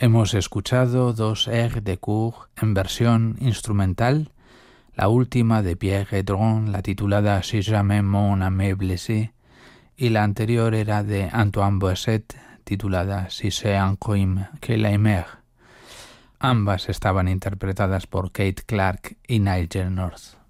Hemos escuchado dos airs de cour en versión instrumental, la última de Pierre Edron, la titulada Si jamais mon amé blessé, y la anterior era de Antoine Boisset, titulada Si c'est un crime que l'aimer. Ambas estaban interpretadas por Kate Clark y Nigel North.